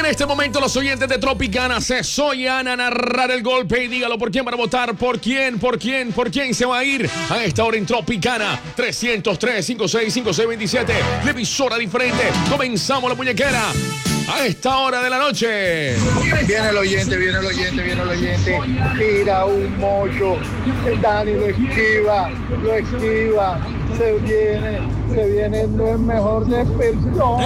este momento los oyentes de Tropicana se soñan a narrar el golpe y dígalo por quién van a votar, por quién se va a ir a esta hora en Tropicana 303-565627, la emisora diferente. Comenzamos la muñequera a esta hora de la noche. Viene el oyente. Tira un mocho. El Dani lo esquiva. Se viene, no es mejor despertó.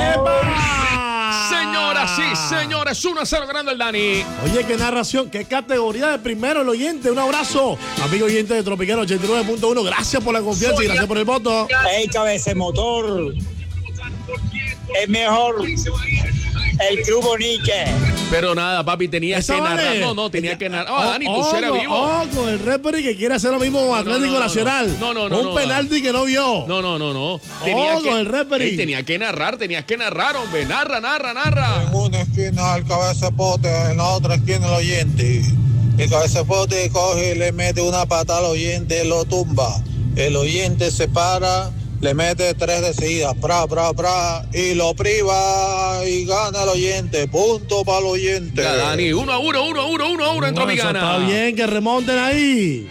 Señoras y señores, 1-0 ganando el Dani. Oye, qué narración, qué categoría de primero el oyente. Un abrazo, amigo oyente de Tropicana 89.1. Gracias por la confianza y gracias por el voto. Hey, cabeza motor. Es mejor el Club Boniche. Pero nada, papi, tenías que narrar. Tenía que narrar. Dani, tú eres vivo. Con el referee que quiere hacer lo mismo con Atlético Nacional. Un penalti que no vio. No. Con el referee. Tenías que narrar, hombre. Narra. En una esquina el cabeza de pote, en la otra esquina el oyente. El cabeza de pote coge y le mete una patada al oyente, lo tumba. El oyente se para, le mete 3 de seguida, y lo priva y gana el oyente. Punto para el oyente. Ya, Dani, 1-1 en Tropicana. Está bien, que remonten ahí.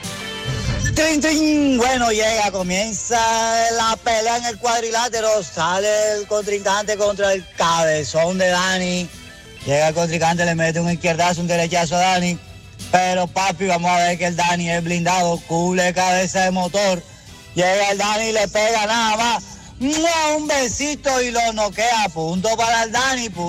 Bueno, comienza la pelea en el cuadrilátero. Sale el contrincante contra el cabezón de Dani. Llega el contrincante, le mete un izquierdazo, un derechazo a Dani. Pero papi, vamos a ver que el Dani es blindado, cubre cabeza de motor. Llega el Dani y le pega nada más. Un besito y lo noquea. Punto para el Dani. Sí,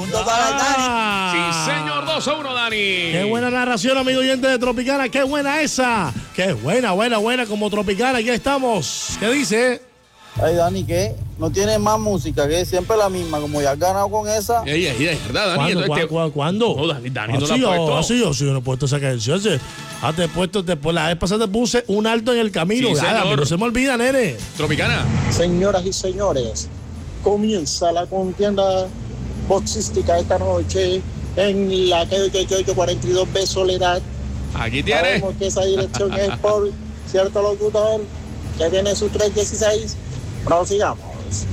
señor, 2-1, Dani. Qué buena narración, amigo oyente de Tropicana. Qué buena esa. Qué buena como Tropicana. Aquí estamos. ¿Qué dice? Ay, Dani, ¿qué? No tiene más música, que es siempre la misma. Como ya has ganado con esa. Es verdad, Dani. ¿Cuándo? No, Dani no la ha puesto. Yo no he puesto esa canción. Te he puesto, la vez pasada te puse un alto en el camino. Sí, no se me olvida, nene. Tropicana. Señoras y señores, comienza la contienda boxística esta noche en la calle 42B Soledad. Aquí tiene. Sabemos que esa dirección es por cierto locutor que tiene su 316. Prosigamos.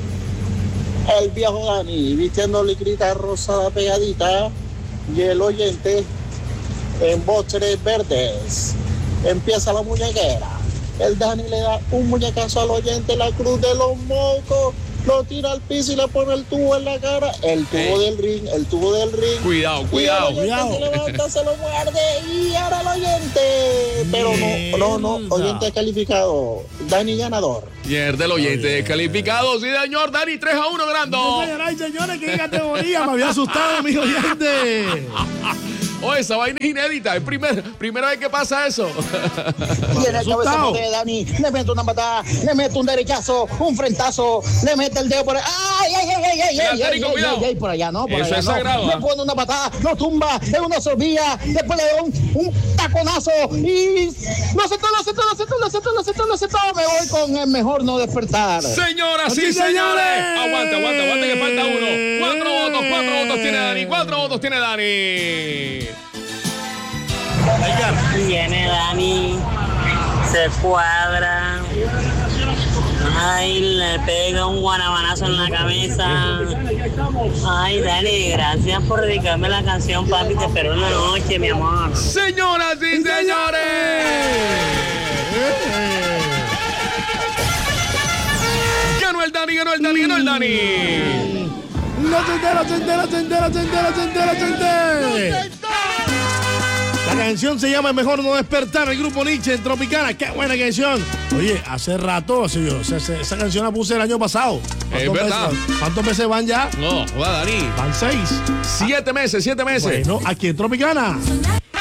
El viejo Dani vistiendo licrita rosada pegadita y el oyente en boxers verdes. Empieza la muñequera. El Dani le da un muñecazo al oyente en la cruz de los mocos. Lo tira al piso y le pone el tubo en la cara. El tubo del ring. Cuidado. Y el oyente se levanta, se lo muerde y ahora el oyente. Pero no, oyente calificado. Dani ganador. Pierde el oyente descalificado. Sí, señor, Dani, 3-1 ganando. Señores, qué categoría. Me había asustado, amigo oyente. Esa vaina es inédita. Es primera vez que pasa eso. Y en el cabezazo de Dani le mete una patada, le mete un derechazo, un frentazo, le mete el dedo por ahí. ¡Ay! Por allá no, eso es sagrado. Le pone una patada, lo tumba, es una sorbilla, después le da un taconazo y lo sentó. Me voy con el mejor no despertar. Señoras y señores. Aguanta, que falta uno. 4 votos tiene Dani. Viene Dani, se cuadra, ay, le pega un guanabanazo en la cabeza. Ay, Dani, gracias por dedicarme la canción, papi, te espero en la noche, mi amor. Señoras y señores, ganó el Dani. No se entera. La canción se llama Mejor No Despertar, el grupo Nietzsche en Tropicana. ¡Qué buena canción! Oye, hace rato, esa canción la puse el año pasado. Es verdad. ¿Cuántos meses van ya? No, Dani. Van 6. 7 meses. Bueno, aquí en Tropicana.